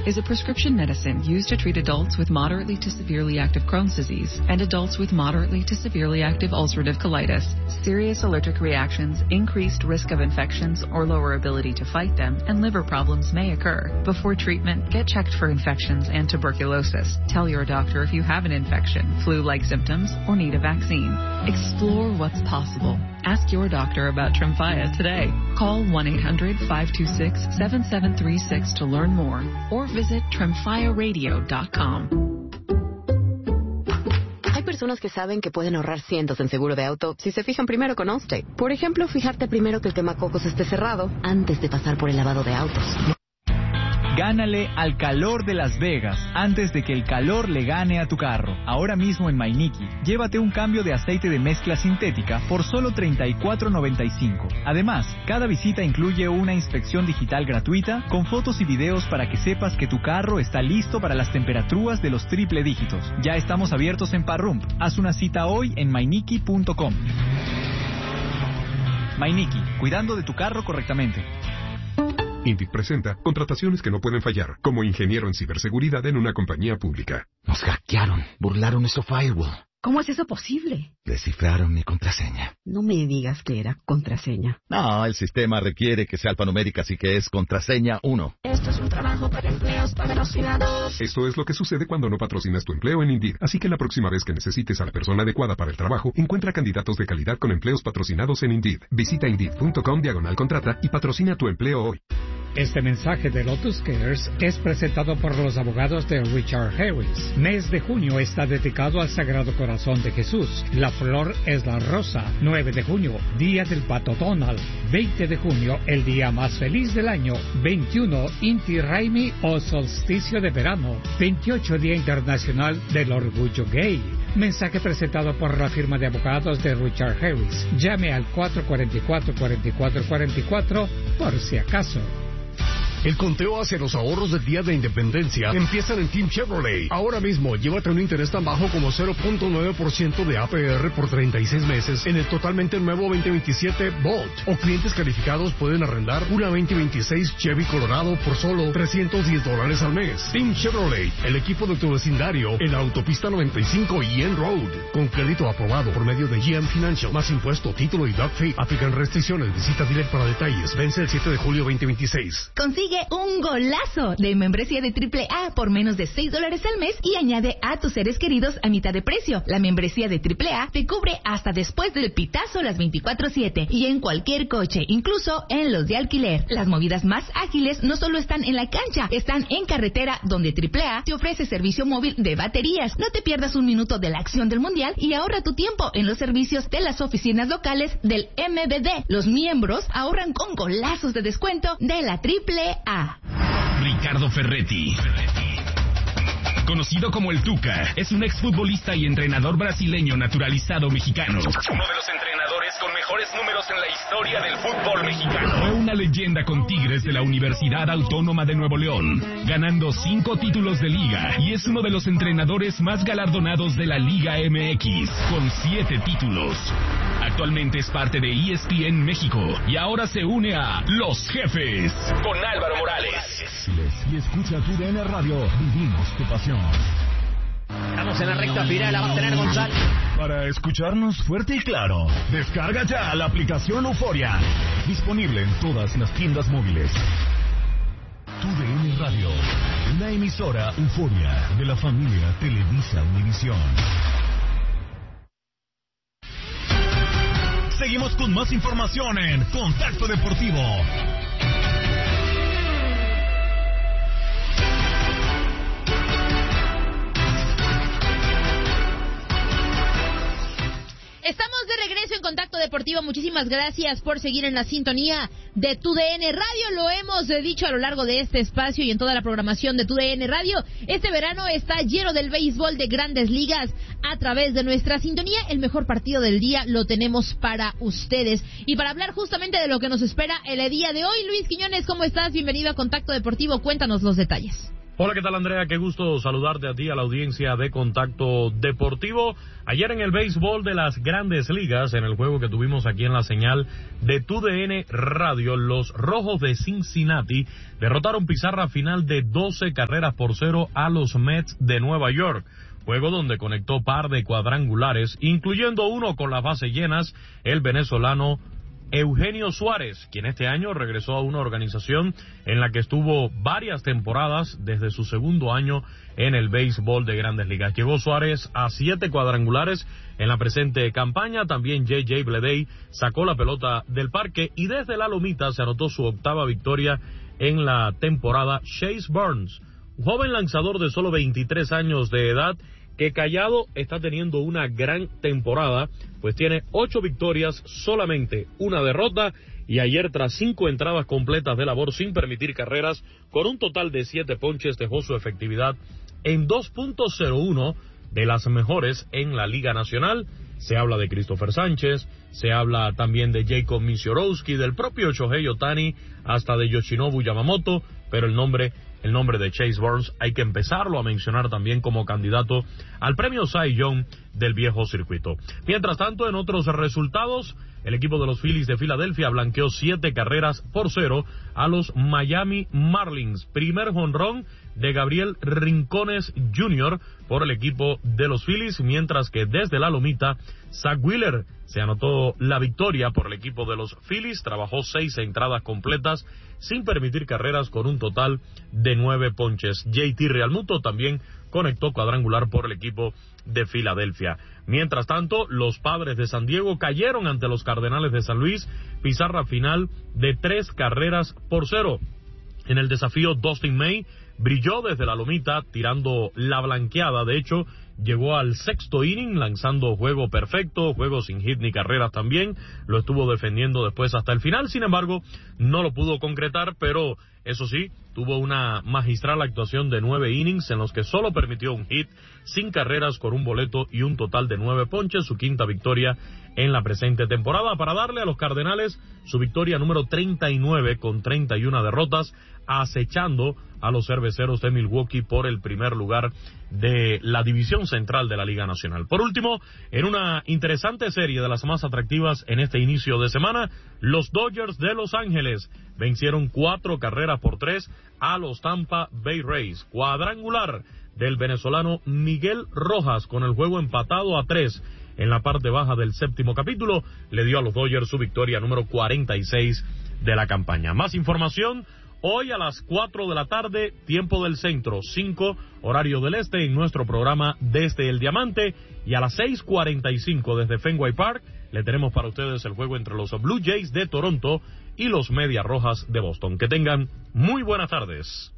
is a prescription medicine used to treat adults with moderately to severely active Crohn's disease and adults with moderately to severely active ulcerative colitis. Serious allergic reactions, increased risk of infections or lower ability to fight them, and liver problems may occur. Before treatment, get checked for infections and tuberculosis. Tell your doctor if you have an infection, flu-like symptoms, or need a vaccine. Explore what's possible. Ask your doctor about Tremfya today. Call 1-800-526-7736 to learn more or visit TremfyaRadio.com. Hay personas que saben que pueden ahorrar cientos en seguro de auto si se fijan primero con Allstate. Por ejemplo, fijarte primero que el quemacocos esté cerrado antes de pasar por el lavado de autos. Gánale al calor de Las Vegas antes de que el calor le gane a tu carro. Ahora mismo en Mainiki, llévate un cambio de aceite de mezcla sintética por solo $34.95. Además, cada visita incluye una inspección digital gratuita con fotos y videos para que sepas que tu carro está listo para las temperaturas de los triple dígitos. Ya estamos abiertos en Parrump. Haz una cita hoy en mainiki.com. Mainiki, cuidando de tu carro correctamente. Indeed presenta contrataciones que no pueden fallar, como ingeniero en ciberseguridad en una compañía pública. Nos hackearon, burlaron nuestro firewall. ¿Cómo es eso posible? Descifraron mi contraseña. No me digas que era contraseña. No, el sistema requiere que sea alfanumérica, así que es contraseña 1. Esto es un trabajo para empleos patrocinados. Esto es lo que sucede cuando no patrocinas tu empleo en Indeed. Así que la próxima vez que necesites a la persona adecuada para el trabajo, encuentra candidatos de calidad con empleos patrocinados en Indeed. Visita Indeed.com/contrata y patrocina tu empleo hoy. Este mensaje de Lotus Cares es presentado por los abogados de Richard Harris. Mes de junio está dedicado al Sagrado Corazón de Jesús. La flor es la rosa. 9 de junio, Día del Pato Donald. 20 de junio, el día más feliz del año. 21, Inti Raymi o solsticio de verano. 28, Día Internacional del Orgullo Gay. Mensaje presentado por la firma de abogados de Richard Harris. Llame al 444-4444 por si acaso. El conteo hacia los ahorros del Día de Independencia empiezan en Team Chevrolet. Ahora mismo, llévate un interés tan bajo como 0.9% de APR por 36 meses en el totalmente nuevo 2027 Bolt. O clientes calificados pueden arrendar una 2026 Chevy Colorado por solo $310 al mes. Team Chevrolet, el equipo de tu vecindario en la autopista 95 y en Road. Con crédito aprobado por medio de GM Financial, más impuesto, título y doc fee. Aplican restricciones. Visita dealer para detalles. Vence el 7 de julio 2026. Consigue un golazo de membresía de AAA por menos de $6 al mes y añade a tus seres queridos a mitad de precio. La membresía de AAA te cubre hasta después del pitazo las 24/7 y en cualquier coche, incluso en los de alquiler. Las movidas más ágiles no solo están en la cancha, están en carretera, donde AAA te ofrece servicio móvil de baterías. No te pierdas un minuto de la acción del mundial y ahorra tu tiempo en los servicios de las oficinas locales del MBD. Los miembros ahorran con golazos de descuento de la AAA. Ricardo Ferretti, conocido como el Tuca, es un exfutbolista y entrenador brasileño naturalizado mexicano. Uno de los entrenadores con mejores números en la historia del fútbol mexicano. Fue una leyenda con Tigres de la Universidad Autónoma de Nuevo León, ganando 5 títulos de liga, y es uno de los entrenadores más galardonados de la Liga MX, con 7 títulos. Actualmente es parte de ESPN México y ahora se une a Los Jefes con Álvaro Morales. Y escucha tu DN Radio, vivimos tu pasión. Estamos en la recta final, la va a tener Gonzalo. Para escucharnos fuerte y claro, descarga ya la aplicación Euforia. Disponible en todas las tiendas móviles. Tu DN Radio, una emisora Euforia de la familia Televisa Univisión. Seguimos con más información en Contacto Deportivo. Estamos de regreso en Contacto Deportivo. Muchísimas gracias por seguir en la sintonía de TUDN Radio. Lo hemos dicho a lo largo de este espacio y en toda la programación de TUDN Radio. Este verano está lleno del béisbol de Grandes Ligas a través de nuestra sintonía. El mejor partido del día lo tenemos para ustedes. Y para hablar justamente de lo que nos espera el día de hoy, Luis Quiñones, ¿cómo estás? Bienvenido a Contacto Deportivo. Cuéntanos los detalles. Hola, ¿qué tal, Andrea? Qué gusto saludarte a ti, a la audiencia de Contacto Deportivo. Ayer en el béisbol de las Grandes Ligas, en el juego que tuvimos aquí en la señal de TUDN Radio, los Rojos de Cincinnati derrotaron pizarra final de 12-0 a los Mets de Nueva York. Juego donde conectó par de cuadrangulares, incluyendo uno con las bases llenas, el venezolano Eugenio Suárez, quien este año regresó a una organización en la que estuvo varias temporadas desde su segundo año en el béisbol de Grandes Ligas. Llegó Suárez a 7 cuadrangulares en la presente campaña. También J.J. Bleday sacó la pelota del parque y desde la lomita se anotó su 8ª victoria en la temporada. Chase Burns, un joven lanzador de solo 23 años de edad, que callado está teniendo una gran temporada, pues tiene 8 victorias, solamente una derrota, y ayer tras 5 entradas completas de labor sin permitir carreras, con un total de 7 ponches, dejó su efectividad en 2.01, de las mejores en la Liga Nacional. Se habla de Christopher Sánchez, se habla también de Jacob Misiorowski, del propio Shohei Ohtani, hasta de Yoshinobu Yamamoto, pero el nombre de Chase Burns hay que empezarlo a mencionar también como candidato al premio Cy Young del viejo circuito. Mientras tanto, en otros resultados, el equipo de los Phillies de Filadelfia blanqueó 7-0 a los Miami Marlins. Primer jonrón de Gabriel Rincones Jr. por el equipo de los Phillies, mientras que desde la lomita, Zach Wheeler se anotó la victoria por el equipo de los Phillies. Trabajó 6 entradas completas sin permitir carreras, con un total de 9 ponches. JT Realmuto también conectó cuadrangular por el equipo de Filadelfia. Mientras tanto, los Padres de San Diego cayeron ante los Cardenales de San Luis, pizarra final de 3-0. En el desafío, Dustin May brilló desde la lomita tirando la blanqueada. De hecho, llegó al 6º inning lanzando juego perfecto, juego sin hit ni carreras también. Lo estuvo defendiendo después hasta el final. Sin embargo, no lo pudo concretar, pero eso sí, tuvo una magistral actuación de 9 innings en los que solo permitió un hit, sin carreras, con un boleto y un total de 9 ponches, su 5ª victoria en la presente temporada, para darle a los Cardenales su victoria número 39 con 31 derrotas, acechando a los Cerveceros de Milwaukee por el primer lugar de la división central de la Liga Nacional. Por último, en una interesante serie de las más atractivas en este inicio de semana, los Dodgers de Los Ángeles vencieron 4-3 a los Tampa Bay Rays. Cuadrangular del venezolano Miguel Rojas, con el juego empatado a 3 en la parte baja del 7º capítulo, le dio a los Dodgers su victoria número 46 de la campaña. Más información hoy a las 4 de la tarde, tiempo del centro, 5 horario del este, en nuestro programa Desde el Diamante, y a las 6:45 desde Fenway Park le tenemos para ustedes el juego entre los Blue Jays de Toronto y los Medias Rojas de Boston. Que tengan muy buenas tardes.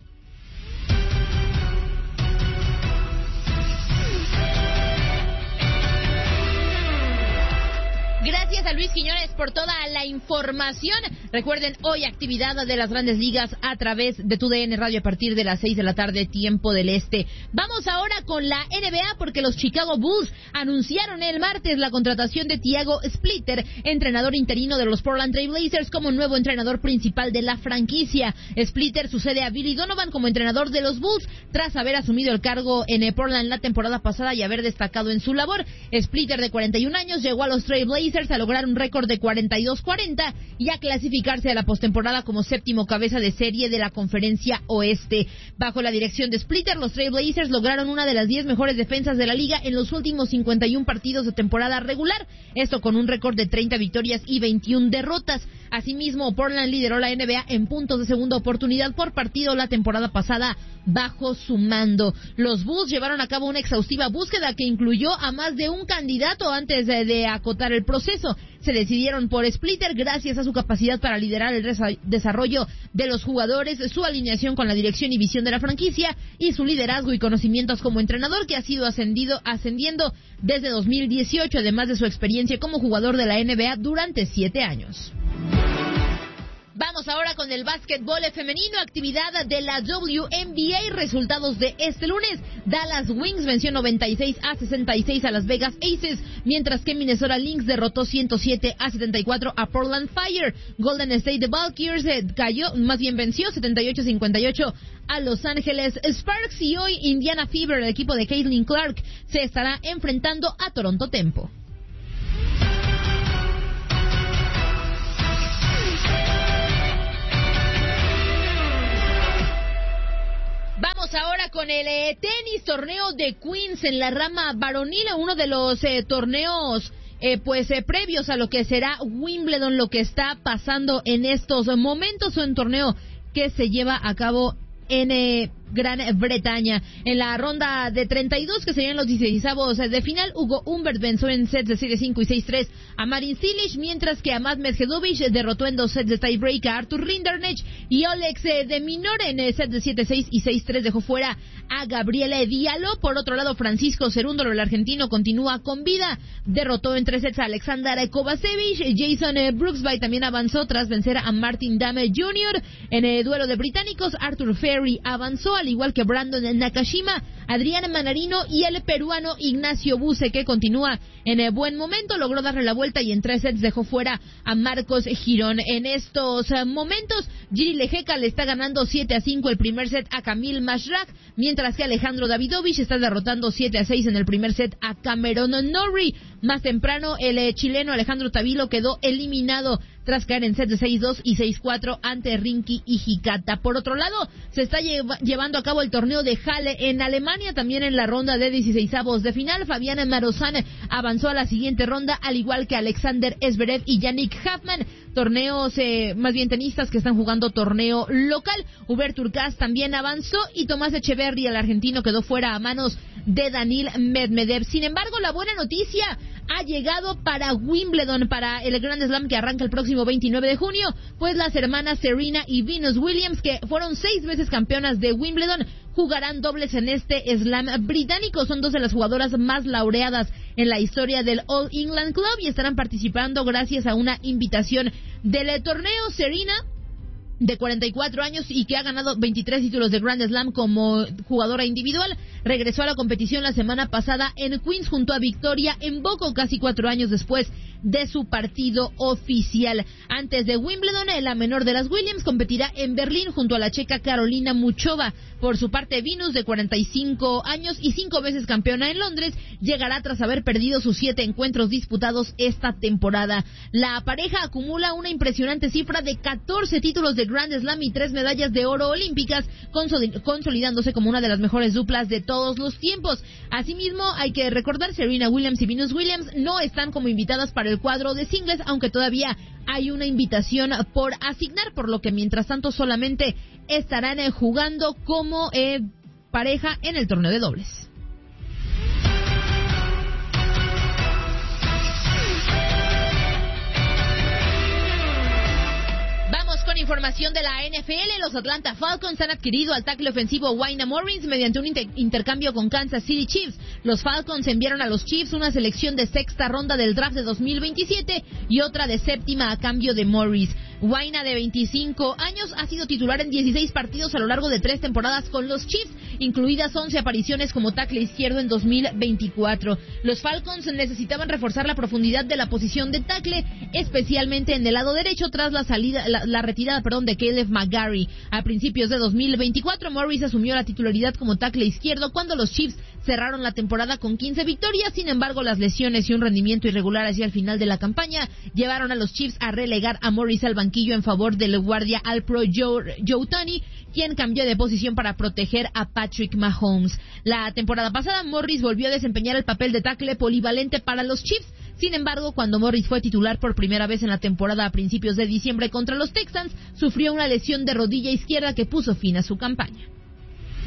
Gracias a Luis Quiñones por toda la información. Recuerden, hoy actividad de las Grandes Ligas a través de TUDN Radio a partir de las 6 de la tarde, tiempo del este. Vamos ahora con la NBA, porque los Chicago Bulls anunciaron el martes la contratación de Thiago Splitter, entrenador interino de los Portland Trail Blazers, como nuevo entrenador principal de la franquicia. Splitter sucede a Billy Donovan como entrenador de los Bulls, tras haber asumido el cargo en Portland la temporada pasada y haber destacado en su labor. Splitter, de 41 años, llegó a los Trail Blazers a lograr un récord de 42-40 y a clasificarse a la postemporada como 7º cabeza de serie de la Conferencia Oeste. Bajo la dirección de Splitter, los Trail Blazers lograron una de las 10 mejores defensas de la liga en los últimos 51 partidos de temporada regular, esto con un récord de 30 victorias y 21 derrotas. Asimismo, Portland lideró la NBA en puntos de segunda oportunidad por partido la temporada pasada bajo su mando. Los Bulls llevaron a cabo una exhaustiva búsqueda que incluyó a más de un candidato antes de acotar el proceso. Se decidieron por Splitter gracias a su capacidad para liderar el desarrollo de los jugadores, su alineación con la dirección y visión de la franquicia y su liderazgo y conocimientos como entrenador, que ha sido ascendiendo desde 2018, además de su experiencia como jugador de la NBA durante 7 años. Vamos ahora con el básquetbol femenino, actividad de la WNBA, resultados de este lunes. Dallas Wings venció 96-66 a Las Vegas Aces, mientras que Minnesota Lynx derrotó 107-74 a Portland Fire. Golden State Valkyries venció 78-58 a Los Ángeles Sparks. Y hoy Indiana Fever, el equipo de Caitlin Clark, se estará enfrentando a Toronto Tempo. Vamos ahora con el tenis, torneo de Queens en la rama varonil, uno de los torneos previos a lo que será Wimbledon, lo que está pasando en estos momentos, un torneo que se lleva a cabo en Gran Bretaña. En la ronda de 32, que serían los 16avos de final, Hugo Humbert venció en sets de 7-5 y 6-3 a Marin Cilic, mientras que Ahmad Medjedovic derrotó en 2 sets de tiebreak a Arthur Rinderknech, y Alex de Minaur en sets de 7-6 y 6-3 dejó fuera a Gabriele Diallo. Por otro lado, Francisco Cerúndolo, el argentino, continúa con vida, derrotó en 3 sets a Alexander Kovacevic. Jason Brooksby también avanzó tras vencer a Martin Damm Jr. En el duelo de británicos, Arthur Ferry avanzó, al igual que Brandon Nakashima, Adrián Manarino y el peruano Ignacio Buse, que continúa en el buen momento, logró darle la vuelta y en 3 sets dejó fuera a Marcos Girón. En estos momentos, Giri Lejeca le está ganando 7-5 el primer set a Kamil Mashrak, mientras que Alejandro Davidovich está derrotando 7-6 en el primer set a Cameron Norrie. Más temprano, el chileno Alejandro Tavilo quedó eliminado tras caer en sets de 6-2 y 6-4 ante Rinky Hijikata. Por otro lado, se está llevando a cabo el torneo de Halle en Alemania, también en la ronda de 16avos de final. Fabián Marozán avanzó a la siguiente ronda, al igual que Alexander Zverev y Yannick Hoffman, torneos, más bien tenistas que están jugando torneo local. Hubert Hurkacz también avanzó y Tomás Echeverry, el argentino, quedó fuera a manos de Daniil Medvedev. Sin embargo, la buena noticia ha llegado para Wimbledon, para el Grand Slam que arranca el próximo 29 de junio, pues las hermanas Serena y Venus Williams, que fueron 6 veces campeonas de Wimbledon, jugarán dobles en este slam británico. Son 2 de las jugadoras más laureadas en la historia del All England Club y estarán participando gracias a una invitación del torneo. Serena, de 44 años y que ha ganado 23 títulos de Grand Slam como jugadora individual, regresó a la competición la semana pasada en Queens junto a Victoria Mboko, casi 4 años después de su partido oficial. Antes de Wimbledon, la menor de las Williams competirá en Berlín junto a la checa Carolina Muchova. Por su parte, Venus, de 45 años y 5 veces campeona en Londres, llegará tras haber perdido sus 7 encuentros disputados esta temporada. La pareja acumula una impresionante cifra de 14 títulos de Grand Slam y 3 medallas de oro olímpicas, consolidándose como una de las mejores duplas de todos los tiempos. Asimismo, hay que recordar, Serena Williams y Venus Williams no están como invitadas para el cuadro de singles, aunque todavía hay una invitación por asignar, por lo que mientras tanto solamente estarán jugando como pareja en el torneo de dobles. Con información de la NFL, los Atlanta Falcons han adquirido al tackle ofensivo Wayne Morris mediante un intercambio con Kansas City Chiefs. Los Falcons enviaron a los Chiefs una selección de 6ª ronda del draft de 2027 y otra de 7ª a cambio de Morris. Wayne, de 25 años, ha sido titular en 16 partidos a lo largo de 3 temporadas con los Chiefs, incluidas 11 apariciones como tackle izquierdo en 2024. Los Falcons necesitaban reforzar la profundidad de la posición de tackle, especialmente en el lado derecho, tras la retirada de Caleb McGarry. A principios de 2024, Morris asumió la titularidad como tackle izquierdo cuando los Chiefs cerraron la temporada con 15 victorias. Sin embargo, las lesiones y un rendimiento irregular hacia el final de la campaña llevaron a los Chiefs a relegar a Morris al banquillo en favor del guardia All-Pro Joe Tunney, quien cambió de posición para proteger a Patrick Mahomes. La temporada pasada, Morris volvió a desempeñar el papel de tackle polivalente para los Chiefs. Sin embargo, cuando Morris fue titular por primera vez en la temporada a principios de diciembre contra los Texans, sufrió una lesión de rodilla izquierda que puso fin a su campaña.